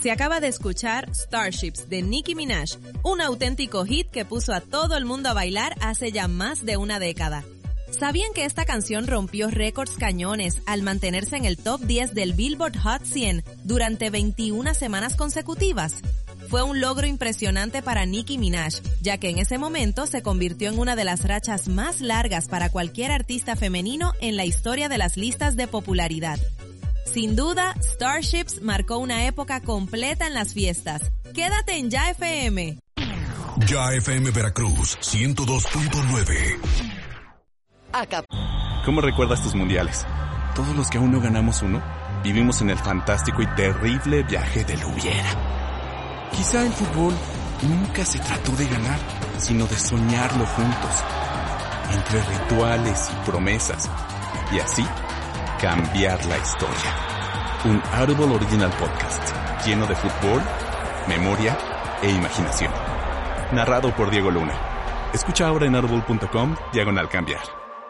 Se acaba de escuchar Starships de Nicki Minaj, un auténtico hit que puso a todo el mundo a bailar hace ya más de una década. ¿Sabían que esta canción rompió récords cañones al mantenerse en el top 10 del Billboard Hot 100 durante 21 semanas consecutivas? Fue un logro impresionante para Nicki Minaj, ya que en ese momento se convirtió en una de las rachas más largas para cualquier artista femenino en la historia de las listas de popularidad. Sin duda, Starships marcó una época completa en las fiestas. Quédate en Ya FM. Ya FM Veracruz 102.9. ¿Cómo recuerdas tus mundiales? Todos los que aún no ganamos uno, vivimos en el fantástico y terrible viaje del hubiera. Quizá el fútbol nunca se trató de ganar, sino de soñarlo juntos, entre rituales y promesas, y así cambiar la historia. Un Audible Original Podcast, lleno de fútbol, memoria e imaginación. Narrado por Diego Luna. Escucha ahora en audible.com/cambiar.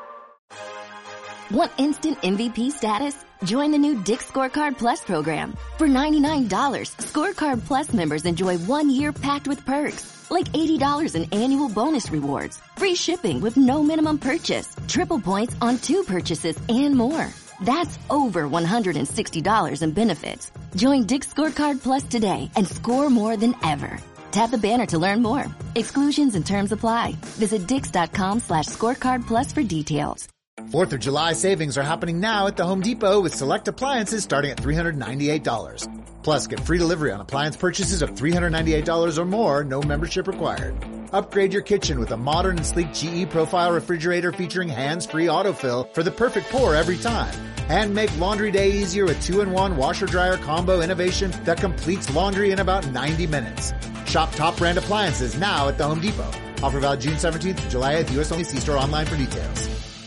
Want instant MVP status? Join the new Dick's Scorecard Plus program. For $99, Scorecard Plus members enjoy 1 year packed with perks, like $80 in annual bonus rewards, free shipping with no minimum purchase, triple points on 2 purchases, and more. That's over $160 in benefits. Join Dick's Scorecard Plus today and score more than ever. Tap the banner to learn more. Exclusions and terms apply. Visit Dix.com/scorecard plus for details. 4th of July savings are happening now at the Home Depot with select appliances starting at $398. Plus, get free delivery on appliance purchases of $398 or more, no membership required. Upgrade your kitchen with a modern and sleek GE Profile refrigerator featuring hands-free autofill for the perfect pour every time. And make laundry day easier with 2-in-1 washer-dryer combo innovation that completes laundry in about 90 minutes. Shop top brand appliances now at the Home Depot. Offer valid June 17th to July 8th. U.S. only. See store online for details.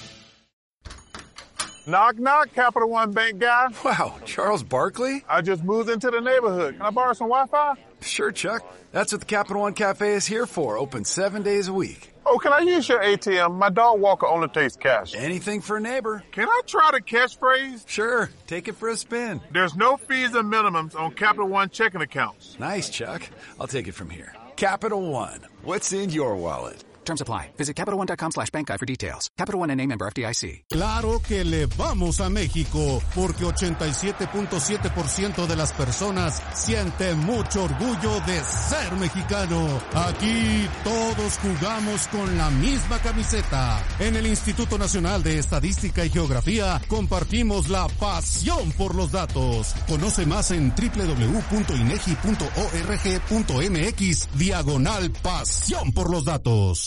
Knock, knock, Capital One Bank guy. Wow, Charles Barkley? I just moved into the neighborhood. Can I borrow some Wi-Fi? Sure, Chuck. That's what the Capital One Cafe is here for, open 7 days a week. Oh, can I use your ATM? My dog walker only takes cash. Anything for a neighbor. Can I try the catchphrase? Sure, take it for a spin. There's no fees and minimums on Capital One checking accounts. Nice, Chuck. I'll take it from here. Capital One, what's in your wallet? Terms apply. Visit CapitalOne.com/bankguide for details. Capital One N.A. member FDIC. Claro que le vamos a México, porque 87.7% de las personas sienten mucho orgullo de ser mexicano. Aquí todos jugamos con la misma camiseta. En el Instituto Nacional de Estadística y Geografía compartimos la pasión por los datos. Conoce más en www.inegi.org.mx/pasión por los datos.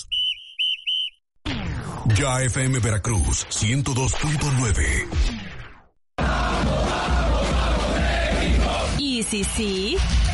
Ya FM Veracruz 102.9. Y si sí,